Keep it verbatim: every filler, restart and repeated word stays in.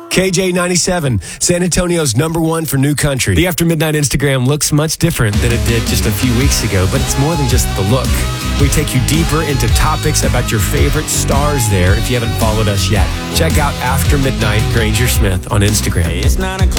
K J ninety-seven, San Antonio's number one for new country. The After Midnight Instagram looks much different than it did just a few weeks ago, but it's more than just the look. We take you deeper into topics about your favorite stars there if you haven't followed us yet. Check out After Midnight Granger Smith on Instagram. It's nine o'clock.